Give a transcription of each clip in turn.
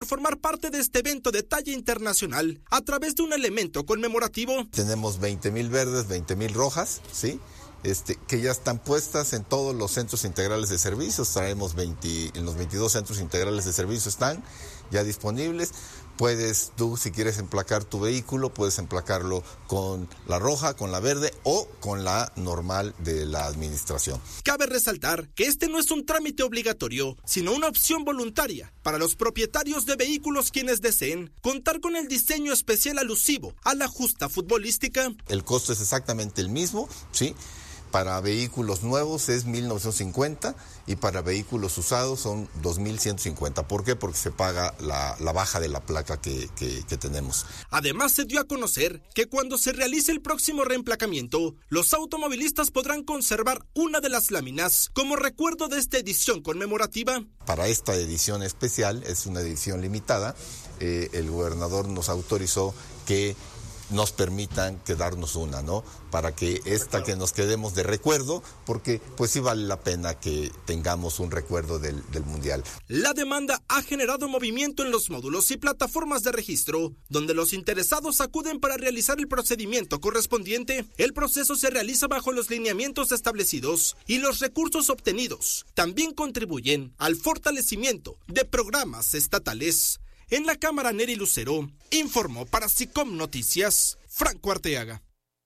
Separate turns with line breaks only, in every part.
formar parte de este evento de talla internacional a través de un elemento conmemorativo.
Tenemos 20,000 verdes, 20,000 rojas, ¿sí? Que ya están puestas en todos los centros integrales de servicios. Traemos en los 22 centros integrales de servicios están ya disponibles. Puedes tú, si quieres emplacar tu vehículo, puedes emplacarlo con la roja, con la verde o con la normal de la administración.
Cabe resaltar que este no es un trámite obligatorio, sino una opción voluntaria para los propietarios de vehículos quienes deseen contar con el diseño especial alusivo a la justa futbolística.
El costo es exactamente el mismo, ¿sí? Para vehículos nuevos es 1,950 y para vehículos usados son 2,150. ¿Por qué? Porque se paga la baja de la placa que tenemos.
Además, se dio a conocer que cuando se realice el próximo reemplacamiento, los automovilistas podrán conservar una de las láminas como recuerdo de esta edición conmemorativa.
Para esta edición especial, es una edición limitada, el gobernador nos autorizó que nos permitan quedarnos una, ¿no? Para que que nos quedemos de recuerdo, porque pues sí vale la pena que tengamos un recuerdo del Mundial.
La demanda ha generado movimiento en los módulos y plataformas de registro, donde los interesados acuden para realizar el procedimiento correspondiente. El proceso se realiza bajo los lineamientos establecidos y los recursos obtenidos también contribuyen al fortalecimiento de programas estatales. En la Cámara, Neri Lucero informó para SICOM Noticias, Franco Arteaga.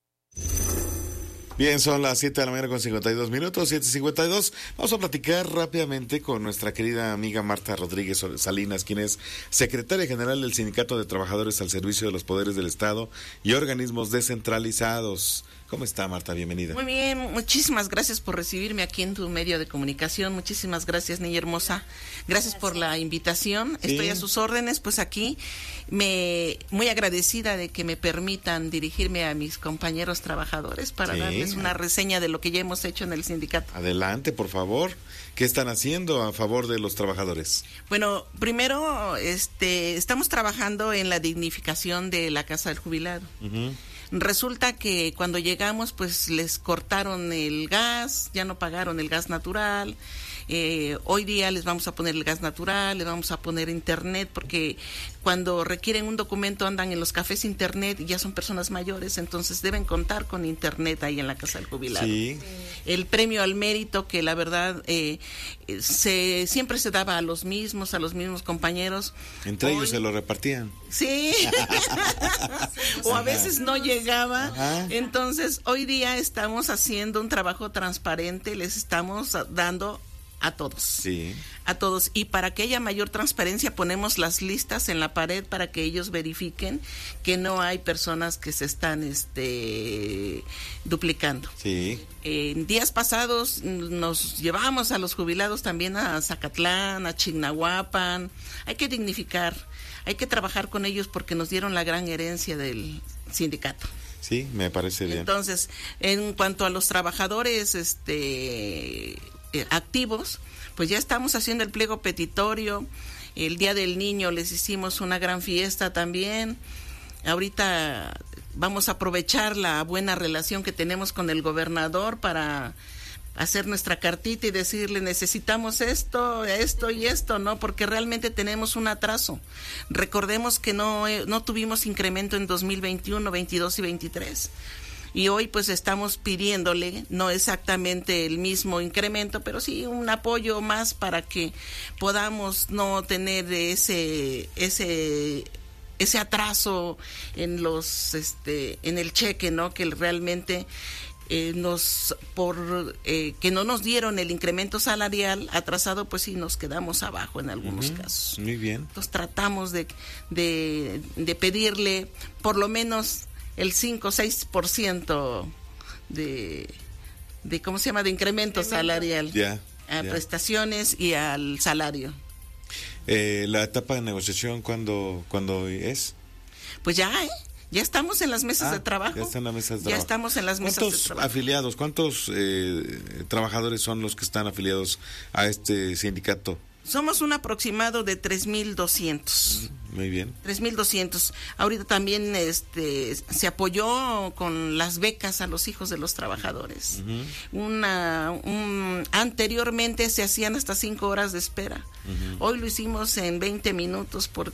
Bien, son las 7 de la mañana con 52 minutos, 7:52. Vamos a platicar rápidamente con nuestra querida amiga Marta Rodríguez Salinas, quien es secretaria general del Sindicato de Trabajadores al Servicio de los Poderes del Estado y Organismos Descentralizados. ¿Cómo está, Marta? Bienvenida.
Muy bien, muchísimas gracias por recibirme aquí en tu medio de comunicación. Muchísimas gracias, niña hermosa. Gracias por la invitación. Sí. Estoy a sus órdenes, pues aquí muy agradecida de que me permitan dirigirme a mis compañeros trabajadores para darles una reseña de lo que ya hemos hecho en el sindicato.
Adelante, por favor. ¿Qué están haciendo a favor de los trabajadores?
Bueno, primero, estamos trabajando en la dignificación de la casa del jubilado. Uh-huh. Resulta que cuando llegamos, pues les cortaron el gas, ya no pagaron el gas natural. Hoy día les vamos a poner el gas natural, les vamos a poner internet, porque cuando requieren un documento andan en los cafés internet y ya son personas mayores, entonces deben contar con internet ahí en la casa del jubilado. Sí. El premio al mérito, que la verdad siempre se daba a los mismos compañeros.
Entre ellos se lo repartían.
Sí. O a veces no llegaba. Ajá. Entonces hoy día estamos haciendo un trabajo transparente, les estamos dando a todos. Sí. A todos. Y para que haya mayor transparencia ponemos las listas en la pared para que ellos verifiquen que no hay personas que se están duplicando. Sí. En días pasados nos llevamos a los jubilados también a Zacatlán, a Chignahuapan. Hay que dignificar, hay que trabajar con ellos porque nos dieron la gran herencia del sindicato.
Sí, me parece bien.
Entonces, en cuanto a los trabajadores activos, pues ya estamos haciendo el pliego petitorio. El Día del Niño les hicimos una gran fiesta también. Ahorita vamos a aprovechar la buena relación que tenemos con el gobernador para hacer nuestra cartita y decirle necesitamos esto y esto, ¿no? Porque realmente tenemos un atraso. Recordemos que no tuvimos incremento en 2021, 22 y 23. Y hoy pues estamos pidiéndole, no exactamente el mismo incremento, pero sí un apoyo más para que podamos no tener ese atraso en en el cheque, ¿no? Que realmente que no nos dieron el incremento salarial atrasado, pues sí nos quedamos abajo en algunos casos.
Muy bien.
Entonces tratamos de pedirle por lo menos el 5 o 6% de ¿cómo se llama? De incremento salarial a prestaciones y al salario.
La etapa de negociación, ¿cuándo es?
Pues ya estamos en las mesas de trabajo.
Ya están en las mesas de trabajo.
Ya estamos en las mesas de trabajo.
¿Cuántos afiliados, cuántos trabajadores son los que están afiliados a este sindicato?
Somos un aproximado de 3,200.
Muy bien.
3,200. Ahorita también se apoyó con las becas a los hijos de los trabajadores. Uh-huh. Anteriormente se hacían hasta 5 horas de espera. Uh-huh. Hoy lo hicimos en 20 minutos